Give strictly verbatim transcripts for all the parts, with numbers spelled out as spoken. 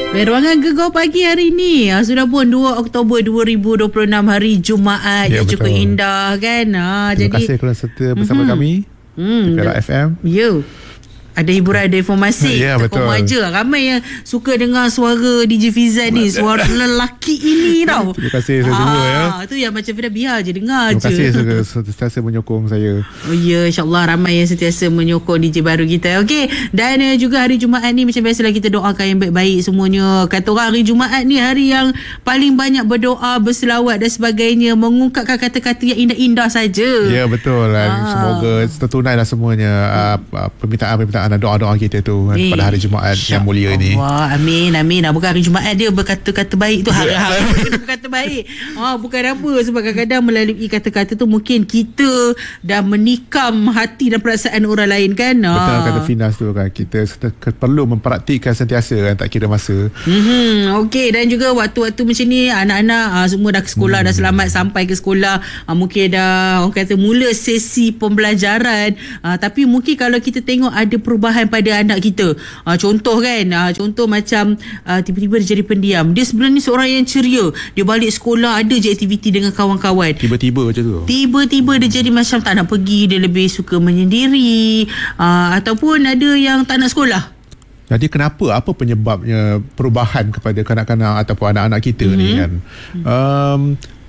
Ruangan Gegar Pagi hari ni ha, sudah pun dua Oktober dua ribu dua puluh enam, hari Jumaat ya, yang cukup indah kan. Ha, Terima jadi, kasih kerana serta bersama mm-hmm. kami mm, di Perak F M. Ya. Ada hiburan, ada informasi. Ya, betul. Aja. Ramai yang suka dengar suara D J Fizan ni, suara lelaki ini tau. Terima kasih saya semua ya. Itu yang macam Fida, biar je dengar Terima je. Terima kasih sentiasa menyokong saya. Oh ya, insyaAllah ramai yang sentiasa menyokong D J baru kita. Okey, dan uh, juga hari Jumaat ni macam biasalah kita doakan yang baik-baik semuanya. Kata orang hari Jumaat ni hari yang paling banyak berdoa, berselawat dan sebagainya, mengungkapkan kata-kata yang indah-indah saja. Ya, betul. Ah. Semoga tertunailah semuanya uh, permintaan-permintaan dan doa-doa kita tu eh, pada hari Jumaat yang mulia ni. Wah, amin, amin. Bukan hari Jumaat dia berkata-kata baik tu, hari-hari berkata baik. Ah, bukan apa, sebab kadang-kadang melalui kata-kata tu mungkin kita dah menikam hati dan perasaan orang lain kan. Betul ah. kata Finas tu kan, kita perlu mempraktikkan sentiasa kan, tak kira masa. Mm-hmm. Okey, dan juga waktu-waktu macam ni anak-anak ah, semua dah ke sekolah, hmm. dah selamat sampai ke sekolah, ah, mungkin dah orang kata mula sesi pembelajaran, ah, tapi mungkin kalau kita tengok ada perubahan pada anak kita. Uh, contoh kan, uh, contoh macam uh, tiba-tiba dia jadi pendiam. Dia sebenarnya seorang yang ceria. Dia balik sekolah ada je aktiviti dengan kawan-kawan. Tiba-tiba macam tu. Tiba-tiba dia jadi macam tak nak pergi, dia lebih suka menyendiri, uh, ataupun ada yang tak nak sekolah. Jadi kenapa, apa penyebabnya perubahan kepada kanak-kanak ataupun anak-anak kita mm-hmm. ni kan? Um,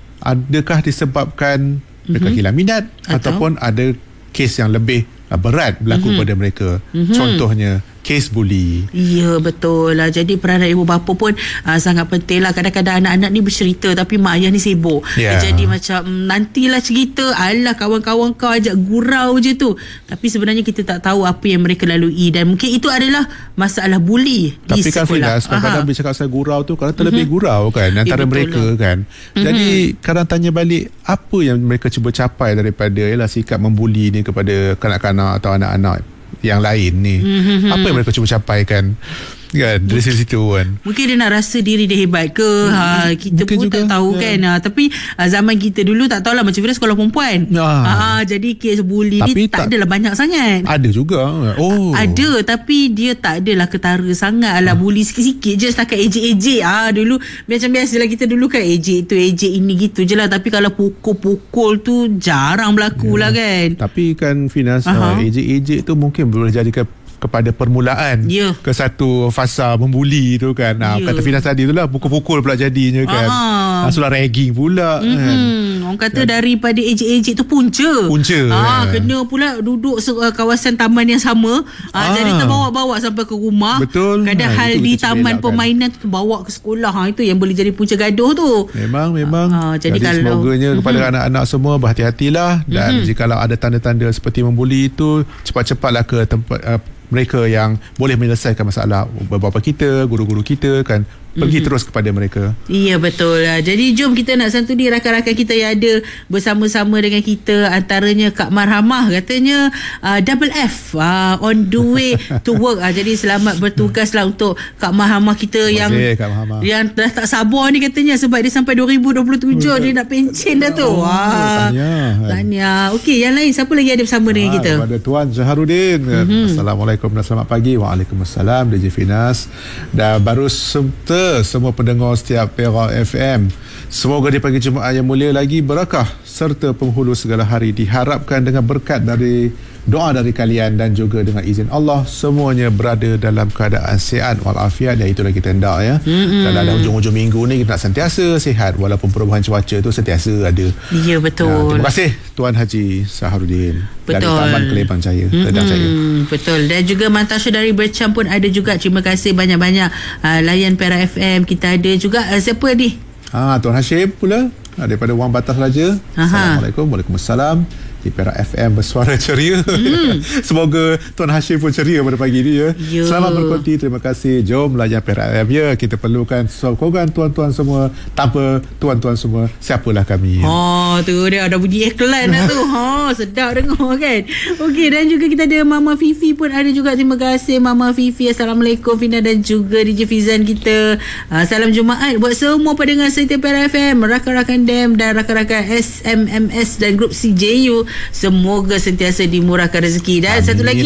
adakah disebabkan mereka mm-hmm. hilang minat Atau? ataupun ada kes yang lebih berat berlaku mm-hmm. pada mereka. Mm-hmm. Contohnya kes buli. Ya, betul lah. Jadi peranan ibu bapa pun uh, sangat penting lah. Kadang-kadang anak-anak ni bercerita tapi mak ayah ni sibuk. Yeah. Jadi macam nantilah cerita, alah kawan-kawan kau ajak gurau je tu. Tapi sebenarnya kita tak tahu apa yang mereka lalui, dan mungkin itu adalah masalah buli tapi di kan sekolah. Finas, kadang-kadang bila cakap pasal gurau tu kadang terlebih mm-hmm. gurau kan antara ya, mereka lah. kan. Mm-hmm. Jadi kadang tanya balik, apa yang mereka cuba capai daripada ialah sikap membuli ni kepada kanak-kanak atau anak-anak yang lain ni. Mm-hmm. Apa yang mereka cuba capaikan kan dari situ kan. Mungkin dia nak rasa diri dia hebat ke. Hmm. Ha, kita Mungkin pun juga, tak tahu ya. kan. Ha, tapi ha, zaman kita dulu tak tahulah, macam mana sekolah perempuan. Ah. Ha, jadi kes buli ni tak, tak adalah banyak sangat. Ada juga. Oh. Ada, tapi dia tak adalah ketara sangat. Alah, ha. buli sikit-sikit je setakat ejek-ejek. Ah, ha, dulu macam biasalah kita dulu kan, ejek tu ejek ini gitu je lah. Tapi kalau pukul-pukul tu jarang berlaku ya. lah kan. Tapi kan Finas, uh, ejek-ejek tu mungkin boleh jadikan kepada permulaan yeah. ke satu fasa membuli tu kan. Nah, yeah. kata Finas tadi tu lah, pukul-pukul pula jadinya kan. Ah. Sulah ragging pula mm-hmm. kan. Orang kata dan daripada ejek-ejek tu punca. Punca. Ah, kan. Kena pula duduk uh, kawasan taman yang sama. Ah, ah. Jadi terbawa-bawa sampai ke rumah. Betul. Kadang ha, hal di taman permainan tu bawa ke sekolah. Ha, itu yang boleh jadi punca gaduh tu. Memang, memang. Ah, jadi, jadi kalau, semoganya mm-hmm. kepada anak-anak semua berhati-hatilah. Dan mm-hmm. jikalau ada tanda-tanda seperti membuli itu, cepat-cepatlah ke tempat uh, mereka yang boleh menyelesaikan masalah, bapa kita, guru-guru kita kan, pergi mm-hmm. terus kepada mereka. Ya, betul lah. Jadi jom kita nak santuni rakan-rakan kita yang ada bersama-sama dengan kita. Antaranya Kak Marhamah, katanya uh, double F uh, on the way to work. uh, Jadi selamat bertugas lah untuk Kak Marhamah kita. Terima yang kasih, Kak Marhamah, yang dah tak sabar ni katanya, sebab dia sampai dua ribu dua puluh tujuh dia nak pencen dah tu. Oh, Wah, Tahniah. Tahniah. Okey, yang lain siapa lagi ada bersama ha, dengan kita? Ada Tuan Zaharudin. Mm-hmm. Assalamualaikum dan selamat pagi. Waalaikumsalam D J Finas. Dan baru serta semua pendengar setiap Perak F M. Semoga di pagi Jumaat yang mulia lagi berakah serta penghulu segala hari, diharapkan dengan berkat dari doa dari kalian dan juga dengan izin Allah semuanya berada dalam keadaan sihat walafiat. Dan itulah kita hendak ya. Mm-hmm. Dan dalam hujung-hujung minggu ni kita nak sentiasa sihat walaupun perubahan cuaca tu sentiasa ada. Ya, betul. Nah, terima kasih Tuan Haji Zaharudin dari betul. Taman Kelebang Jaya, Kedah Jaya. Mm-hmm. Betul. Dan juga Mantasha dari Bercam pun ada juga. Terima kasih banyak-banyak uh, layan Perak F M. Kita ada juga uh, siapa ni? Ah, Tuan Hashim pula daripada Wang Batas Raja. Aha. Assalamualaikum. Waalaikumsalam. Di Perak F M bersuara ceria. Hmm. Semoga Tuan Hashim pun ceria pada pagi ni ya. Yo. Selamat berkonti. Terima kasih. Jom layan Perak F M ya. Kita perlukan sokongan tuan-tuan semua. Tanpa tuan-tuan semua, siapalah kami. Oh, tu dia ada bunyi iklan dah tu. Ha, sedap dengar kan. Okey, dan juga kita ada Mama Fifi pun ada juga. Terima kasih Mama Fifi. Assalamualaikum Fina dan juga D J Fizan kita. Uh, salam Jumaat buat semua pendengar setia Perak F M, rakan-rakan D E M dan rakan-rakan S M M S dan grup C J U. Semoga sentiasa dimurahkan rezeki. Dan Amin. Satu lagi,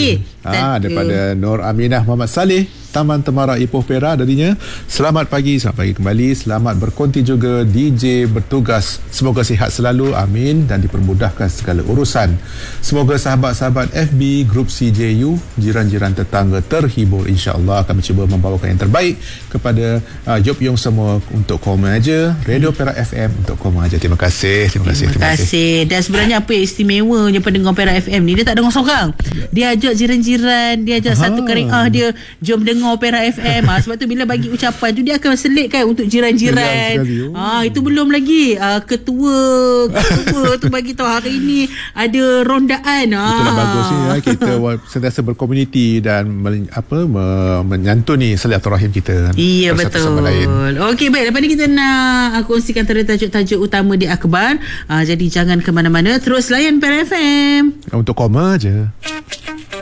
Ah, daripada Nur Aminah Muhammad Saleh, Taman Temara Ipoh Perak darinya. Selamat pagi, selamat pagi kembali. Selamat berkonti juga D J bertugas. Semoga sihat selalu, amin, dan dipermudahkan segala urusan. Semoga sahabat-sahabat F B, Grup C J U, jiran-jiran tetangga terhibur, insya-Allah. Kami cuba membawakan yang terbaik kepada uh, Yop Yong semua untuk Koma Aja, Radio Perak F M untuk Koma Aja. Terima kasih, terima kasih, terima kasih. Dan sebenarnya apa yang istimewanya pendengar Perak F M ni, dia tak dengar seorang. Dia ajak jiran-jiran, dia ajak Aha. satu kariah dia, jom dengar Perak F M. Ha, sebab tu bila bagi ucapan tu dia akan selitkan untuk jiran-jiran. Ah, ha, itu belum lagi uh, ketua ketua tu bagi tahu hari ini ada rondaan. Ha. Itulah bagus ni ya, kita sentiasa berkomuniti dan men, apa me, menyantuni silaturahim kita. Iya, betul. Okey, baik, lepas ni kita nak kongsikan antara tajuk-tajuk utama di akhbar. Ha, jadi jangan ke mana-mana, terus layan Perak F M. Untuk Koma Aja.